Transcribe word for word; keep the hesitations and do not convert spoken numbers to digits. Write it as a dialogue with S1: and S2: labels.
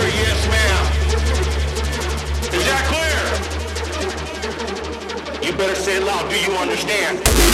S1: Yes, ma'am. Is that clear? You better say it loud. Do you understand?